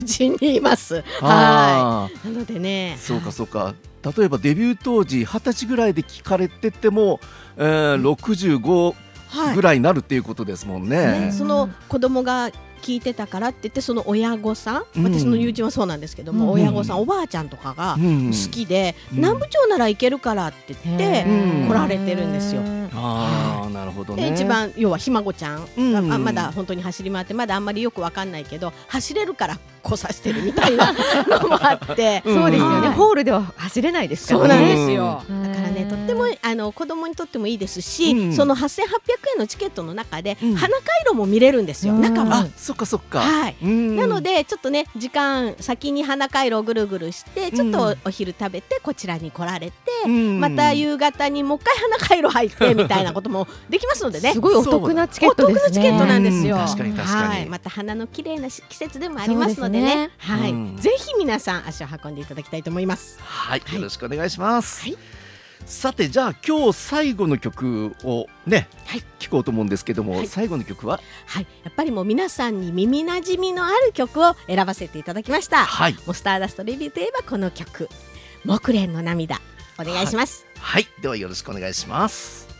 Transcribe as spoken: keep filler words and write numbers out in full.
ちにいます。 あはい。なのでね、 そうかそうか。例えばデビュー当時はたちぐらいで聞かれてても、えー、ろくじゅうごはい、 ぐらいになるっていうことですもんね。 ね、その子供が聞いてたからって言って、その親御さん、 うん、 私の友人はそうなんですけども、うん、親御さん、おばあちゃんとかが好きで、うん、南部町なら行けるからって言って来られてるんですよ。 あー、なるほどね。 で一番要はひ孫ちゃんが、うん、まだ本当に走り回って、まだあんまりよくわかんないけど走れるから来させてるみたいなのもあってそうですよね、ホールでは走れないですからね。 そうなんですよ。だからね、とってもあの子供にとってもいいですし、うん、そのはっせんはっぴゃくえんのチケットの中で、うん、花回路も見れるんですよ、中も。 あ、そっかそっか。 はい、なのでちょっとね、時間先に花回路をぐるぐるしてちょっとお昼食べてこちらに来られて、うん、また夕方にもう一回花回路入ってみたいなこともできますのでね。 すごいお得なチケットですね。 お得なチケットなんですよ。 確かに確かに、 はい、また花の綺麗な季節でもありますのでね、はい、うん、ぜひ皆さん足を運んでいただきたいと思います。 はい、よろしくお願いします。はい、さて、じゃあ今日最後の曲をね、はい、聞こうと思うんですけども、はい、最後の曲は、 はい、やっぱりもう皆さんに耳なじみのある曲を選ばせていただきました。はい、もうスターダストレビューといえばこの曲、木蓮の涙、お願いします。 はい、はい、ではよろしくお願いします。